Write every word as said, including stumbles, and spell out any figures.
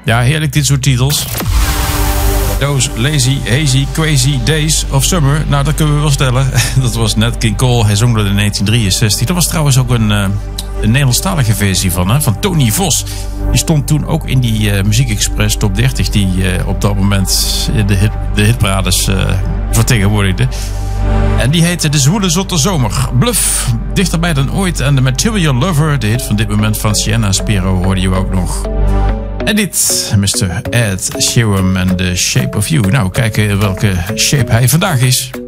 Ja, heerlijk dit soort titels. Those lazy, hazy, crazy days of summer. Nou, dat kunnen we wel stellen. Dat was Nat King Cole. Hij zong dat in negentien drieënzestig. Dat was trouwens ook een, uh, een Nederlandstalige versie van, hè, van Tony Vos. Die stond toen ook in die uh, Muziek Express top dertig. Die uh, op dat moment de, hit, de hitparades uh, vertegenwoordigde. En die heette De Zwoele Zotte Zomer. Bluff, dichterbij dan ooit. En The Material Lover, de hit van dit moment van Sienna Spiro, hoorde je ook nog. En dit, mister Ed Sheeran en The Shape of You. Nou, kijken welke shape hij vandaag is.